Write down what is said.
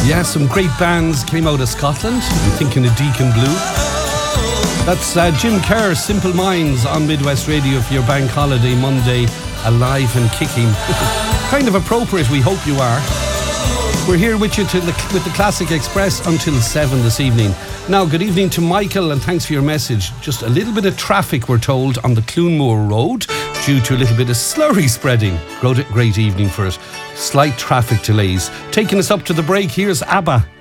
Yeah, some great bands came out of Scotland. I'm thinking of Deacon Blue. That's Jim Kerr, Simple Minds on Midwest Radio for your bank holiday Monday, alive and kicking. Kind of appropriate, we hope you are. We're here with you with the Classic Express until 7 this evening. Now, good evening to Michael, and thanks for your message. Just a little bit of traffic, we're told, on the Clunmore Road due to a little bit of slurry spreading. Great evening for it. Slight traffic delays. Taking us up to the break, here's ABBA.